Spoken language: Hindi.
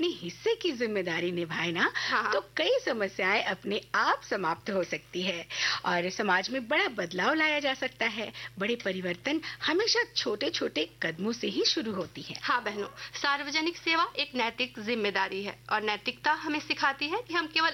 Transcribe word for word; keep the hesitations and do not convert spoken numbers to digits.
अपने हिस्से की जिम्मेदारी निभाए ना, हाँ। तो कई समस्याएं अपने आप समाप्त हो सकती है और समाज में बड़ा बदलाव लाया जा सकता है। बड़े परिवर्तन हमेशा छोटे-छोटे कदमों से ही शुरू होती है। हाँ बहनों, सार्वजनिक सेवा एक नैतिक जिम्मेदारी है और नैतिकता हमें सिखाती है कि हम केवल